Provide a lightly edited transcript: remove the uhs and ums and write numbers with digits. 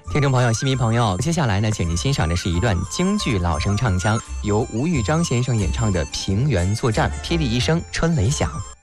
听众朋友、戏迷朋友，接下来呢，请您欣赏的是一段京剧老生唱腔，由吴玉章先生演唱的《平原作战》，霹雳一声，春雷响。